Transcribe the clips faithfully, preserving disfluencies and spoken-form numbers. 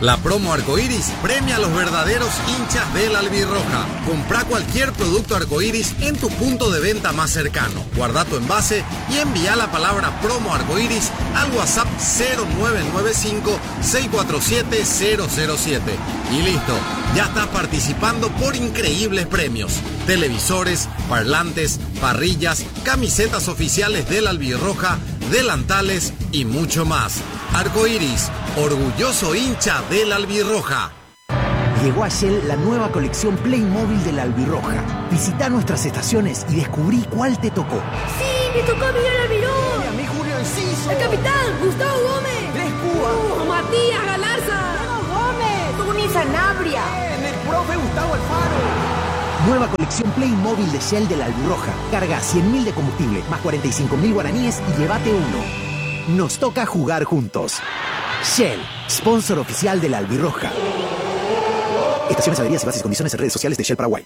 La promo Arcoiris premia a los verdaderos hinchas del Albirroja. Compra cualquier producto Arcoiris en tu punto de venta más cercano. Guarda tu envase y envía la palabra promo Arcoiris al WhatsApp cero nueve nueve cinco, seis cuatro siete, cero cero siete. Y listo, ya estás participando por increíbles premios. Televisores, parlantes, parrillas, camisetas oficiales del Albirroja, delantales y mucho más. Arcoiris, orgulloso hincha del Albirroja. Llegó a Shell la nueva colección Playmobil del Albirroja. Visita nuestras estaciones y descubrí cuál te tocó. ¡Sí! ¡Me tocó a Miguel Almirón! ¡Y a mí Julio Enciso! ¡El capitán! ¡Gustavo Gómez! ¡Tres Cubas! Uh, ¡Matías Galarza! ¡Diego Gómez! ¡Tuni Sanabria! ¡Bien! ¡El profe Gustavo Alfaro! Nueva colección Playmobil de Shell del Albirroja. Carga cien mil de combustible, más cuarenta y cinco mil guaraníes y llévate uno. Nos toca jugar juntos. Shell, sponsor oficial del Albirroja. Estaciones, adheridas y bases y condiciones en redes sociales de Shell Paraguay.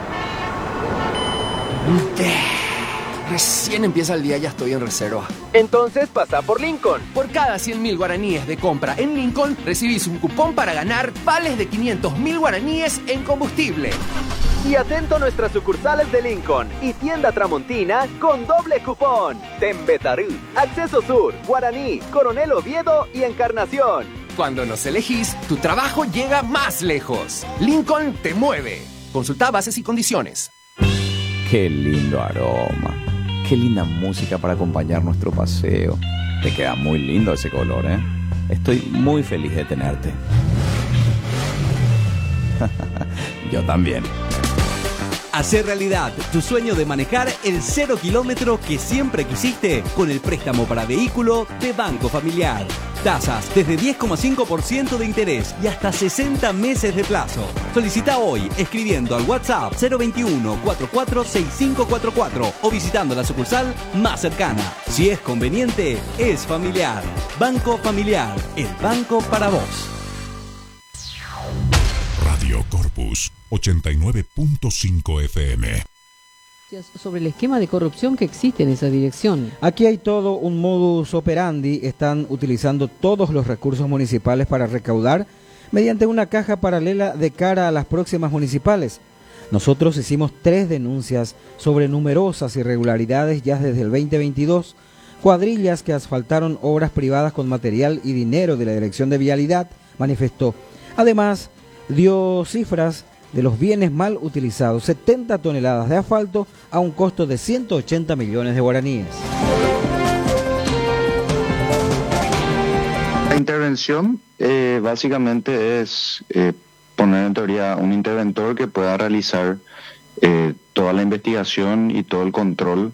Recién empieza el día, ya estoy en reserva. Entonces pasa por Lincoln. Por cada cien mil guaraníes de compra en Lincoln, recibís un cupón para ganar vales de quinientos mil guaraníes en combustible. Y atento a nuestras sucursales de Lincoln y tienda Tramontina con doble cupón. Tembetarí, Acceso Sur, Guaraní, Coronel Oviedo y Encarnación. Cuando nos elegís, tu trabajo llega más lejos. Lincoln te mueve. Consulta bases y condiciones. Qué lindo aroma. Qué linda música para acompañar nuestro paseo. Te queda muy lindo ese color, ¿eh? Estoy muy feliz de tenerte. Yo también. Hacer realidad tu sueño de manejar el cero kilómetro que siempre quisiste con el préstamo para vehículo de Banco Familiar. Tasas desde diez coma cinco por ciento de interés y hasta sesenta meses de plazo. Solicita hoy escribiendo al WhatsApp cero veintiuno, cuarenta y cuatro, sesenta y cinco cuarenta y cuatro o visitando la sucursal más cercana. Si es conveniente, es familiar. Banco Familiar, el banco para vos. Radio Corpus ochenta y nueve punto cinco F M. Sobre el esquema de corrupción que existe en esa dirección. Aquí hay todo un modus operandi. Están utilizando todos los recursos municipales para recaudar mediante una caja paralela de cara a las próximas municipales. Nosotros hicimos tres denuncias sobre numerosas irregularidades ya desde el veinte veintidós, cuadrillas que asfaltaron obras privadas con material y dinero de la Dirección de Vialidad, manifestó. Además, dio cifras de los bienes mal utilizados, setenta toneladas de asfalto a un costo de ciento ochenta millones de guaraníes. La intervención eh, básicamente es eh, poner en teoría un interventor que pueda realizar eh, toda la investigación y todo el control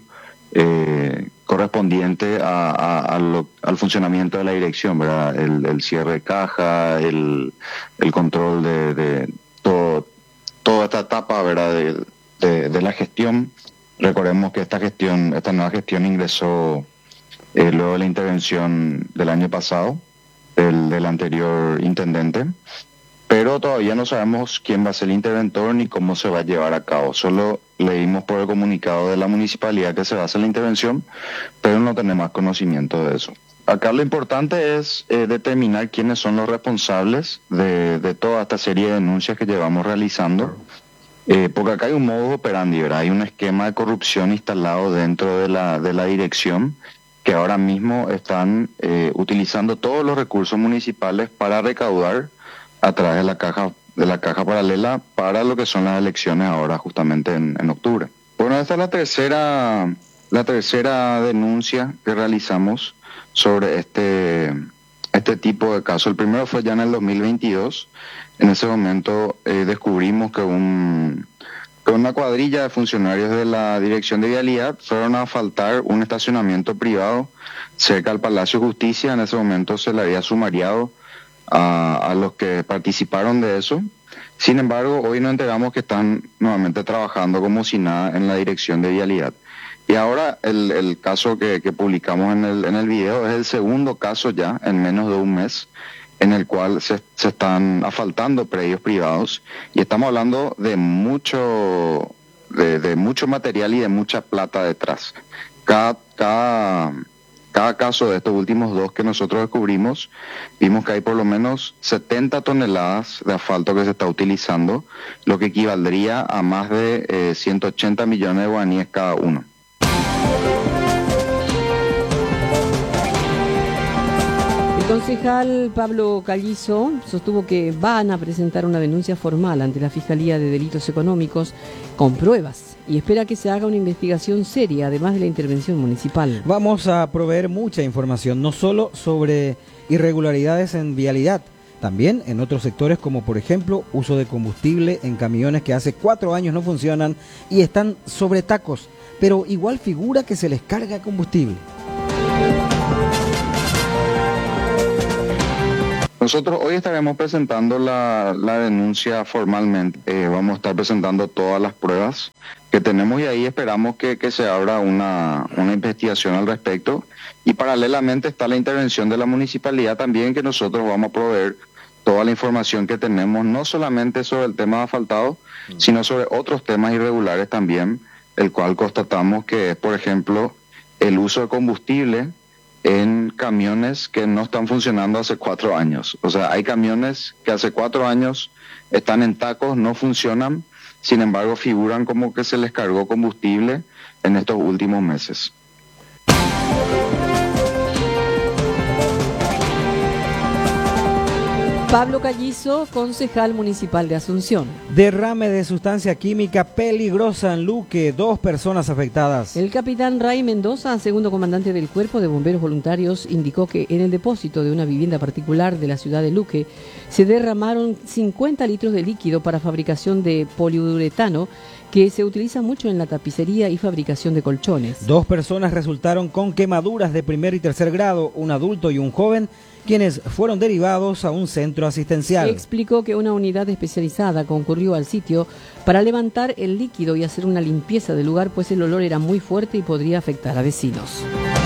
eh, correspondiente a, a, a lo, al funcionamiento de la dirección, ¿verdad? El, el cierre de caja, el, el control de, de todo, toda esta etapa, ¿verdad? De, de, de la gestión. Recordemos que esta gestión, esta nueva gestión ingresó eh, luego de la intervención del año pasado, del, del anterior intendente, pero todavía no sabemos quién va a ser el interventor ni cómo se va a llevar a cabo. Solo leímos por el comunicado de la municipalidad que se va a hacer la intervención, pero no tenemos más conocimiento de eso. Acá lo importante es eh, determinar quiénes son los responsables de, de toda esta serie de denuncias que llevamos realizando, eh, porque acá hay un modus operandi, ¿verdad? Hay un esquema de corrupción instalado dentro de la, de la dirección, que ahora mismo están eh, utilizando todos los recursos municipales para recaudar a través de la caja de la caja paralela para lo que son las elecciones ahora justamente en, en octubre. Bueno, esta es la tercera la tercera denuncia que realizamos sobre este este tipo de caso. El primero fue ya en el dos mil veintidós. En ese momento eh, descubrimos que un que una cuadrilla de funcionarios de la Dirección de Vialidad fueron a asfaltar un estacionamiento privado cerca al Palacio de Justicia. En ese momento se le había sumariado a, a los que participaron de eso. Sin embargo, hoy nos enteramos que están nuevamente trabajando como si nada en la Dirección de Vialidad. Y ahora el, el caso que, que publicamos en el, en el video es el segundo caso ya en menos de un mes en el cual se, se están asfaltando predios privados, y estamos hablando de mucho de, de mucho material y de mucha plata detrás. Cada, cada, cada caso de estos últimos dos que nosotros descubrimos, vimos que hay por lo menos setenta toneladas de asfalto que se está utilizando, lo que equivaldría a más de eh, ciento ochenta millones de guaraníes cada uno. El concejal Pablo Callizo sostuvo que van a presentar una denuncia formal ante la Fiscalía de Delitos Económicos con pruebas y espera que se haga una investigación seria, además de la intervención municipal. Vamos a proveer mucha información, no solo sobre irregularidades en vialidad, también en otros sectores como por ejemplo uso de combustible en camiones que hace cuatro años no funcionan y están sobre tacos, pero igual figura que se les carga combustible. Nosotros hoy estaremos presentando la, la denuncia formalmente. Eh, vamos a estar presentando todas las pruebas que tenemos y ahí esperamos que, que se abra una, una investigación al respecto. Y paralelamente está la intervención de la municipalidad también, que nosotros vamos a proveer toda la información que tenemos, no solamente sobre el tema de asfaltado, sino sobre otros temas irregulares también, el cual constatamos que es, por ejemplo, el uso de combustible en camiones que no están funcionando hace cuatro años. O sea, hay camiones que hace cuatro años están en tacos, no funcionan, sin embargo figuran como que se les cargó combustible en estos últimos meses. Pablo Callizo, concejal municipal de Asunción. Derrame de sustancia química peligrosa en Luque, dos personas afectadas. El capitán Ray Mendoza, segundo comandante del Cuerpo de Bomberos Voluntarios, indicó que en el depósito de una vivienda particular de la ciudad de Luque se derramaron cincuenta litros de líquido para fabricación de poliuretano que se utiliza mucho en la tapicería y fabricación de colchones. Dos personas resultaron con quemaduras de primer y tercer grado, un adulto y un joven, quienes fueron derivados a un centro asistencial. Explicó que una unidad especializada concurrió al sitio para levantar el líquido y hacer una limpieza del lugar, pues el olor era muy fuerte y podría afectar a vecinos.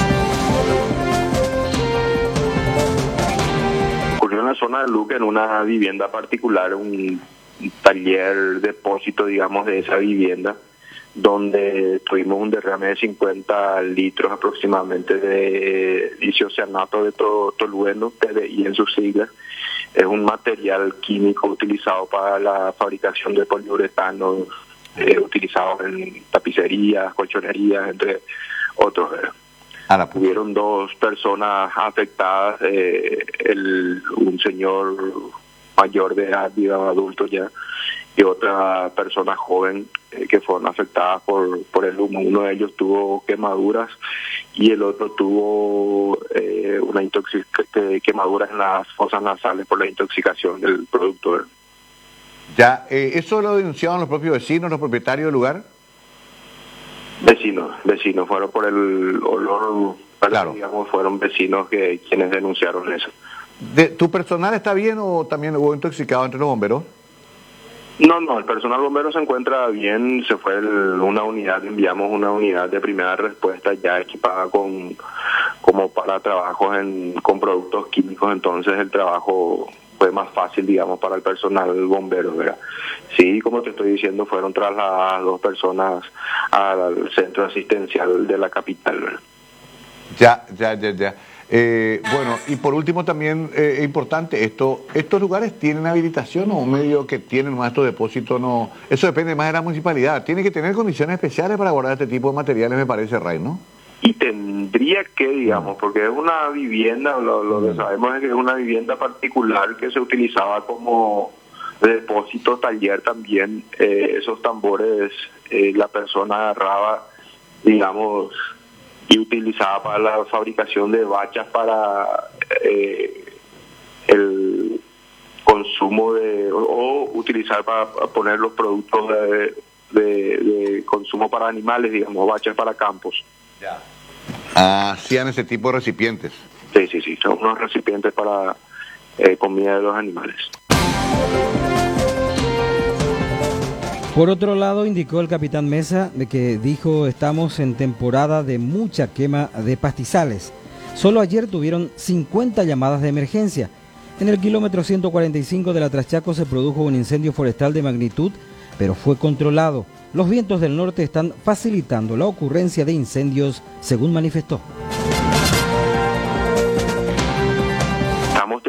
Ocurrió en la zona de Luque, en una vivienda particular, un taller, depósito, digamos, de esa vivienda, donde tuvimos un derrame de cincuenta litros aproximadamente de isocianato de to- tolueno, T D I en sus siglas. Es un material químico utilizado para la fabricación de poliuretano, eh, utilizado en tapicerías, colchonerías, entre otros. Ahora, pues. Hubieron dos personas afectadas, eh, el, un señor mayor de edad, digamos, adulto ya, y otra persona joven eh, que fueron afectadas por, por el humo. Uno de ellos tuvo quemaduras y el otro tuvo eh, una intoxic quemaduras en las fosas nasales por la intoxicación del producto. Ya, eh, ¿eso lo denunciaron los propios vecinos, los propietarios del lugar? Vecinos, vecinos, fueron por el olor, claro. Digamos, fueron vecinos que quienes denunciaron eso. De, ¿Tu personal está bien o también hubo intoxicado entre los bomberos? No, no, el personal bombero se encuentra bien, se fue el, una unidad, enviamos una unidad de primera respuesta ya equipada con como para trabajos en, con productos químicos, entonces el trabajo fue más fácil, digamos, para el personal bombero, ¿verdad? Sí, como te estoy diciendo, fueron trasladadas dos personas al centro asistencial de la capital, ¿verdad? Ya, ya, ya, ya. Eh, bueno, y por último también eh, es importante esto, ¿estos lugares tienen habilitación o medio que tienen más estos depósitos? No, eso depende más de la municipalidad. Tiene que tener condiciones especiales para guardar este tipo de materiales, me parece, Ray, ¿no? Y tendría que, digamos, porque es una vivienda, lo, lo que sabemos es que es una vivienda particular que se utilizaba como depósito, taller también. Eh, esos tambores eh, la persona agarraba, digamos, y utilizaba para la fabricación de bachas para eh, el consumo de o, o utilizar para poner los productos de, de, de consumo para animales, digamos, bachas para campos. Ya. Ah, hacían ese tipo de recipientes. Sí, sí, sí, son unos recipientes para eh, comida de los animales. Por otro lado, indicó el capitán Mesa de que dijo estamos en temporada de mucha quema de pastizales. Solo ayer tuvieron cincuenta llamadas de emergencia. En el kilómetro ciento cuarenta y cinco de la Traschaco se produjo un incendio forestal de magnitud, pero fue controlado. Los vientos del norte están facilitando la ocurrencia de incendios, según manifestó.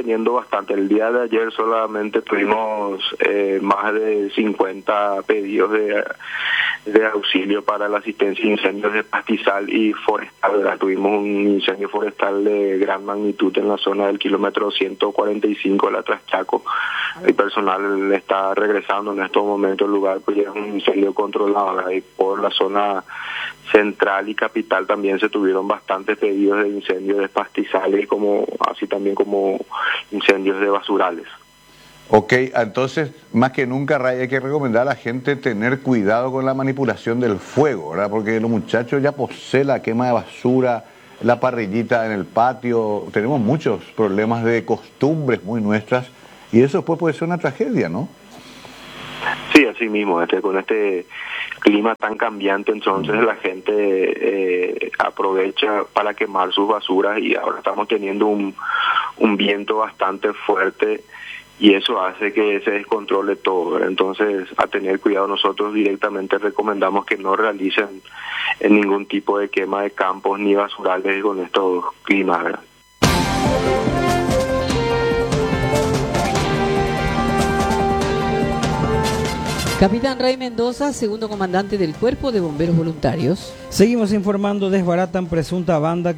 teniendo bastante. El día de ayer solamente tuvimos eh, más de cincuenta pedidos de, de auxilio para la asistencia a incendios de pastizal y forestal, ¿verdad? Tuvimos un incendio forestal de gran magnitud en la zona del kilómetro ciento cuarenta y cinco de la Traschaco. El personal está regresando en estos momentos al lugar, pues ya es un incendio controlado, ¿verdad? Y por la zona central y capital también se tuvieron bastantes pedidos de incendios de pastizales, como así también como incendios de basurales. Ok, entonces, más que nunca, Ray, hay que recomendar a la gente tener cuidado con la manipulación del fuego, ¿verdad? Porque los muchachos ya poseen la quema de basura, la parrillita en el patio, tenemos muchos problemas de costumbres muy nuestras, y eso después puede ser una tragedia, ¿no? Sí, así mismo, este, con este clima tan cambiante, entonces la gente eh, aprovecha para quemar sus basuras, y ahora estamos teniendo un, un viento bastante fuerte y eso hace que se descontrole todo, ¿verdad? Entonces, a tener cuidado, nosotros directamente recomendamos que no realicen en ningún tipo de quema de campos ni basurales con estos climas, ¿verdad? Capitán Ray Mendoza, segundo comandante del Cuerpo de Bomberos Voluntarios. Seguimos informando, desbaratan presunta banda